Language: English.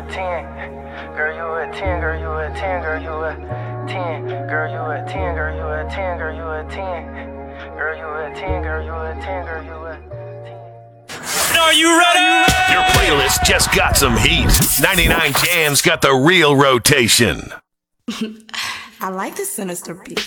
10. Girl, you a 10, girl, you a 10, girl, you a 10. Girl, you a 10, girl, you a 10, girl, you a 10. Girl, you a 10, girl, you a 10, girl, you a 10. Are you ready? Your playlist just got some heat. 99 Jam's got the real rotation. I like the sinister beat.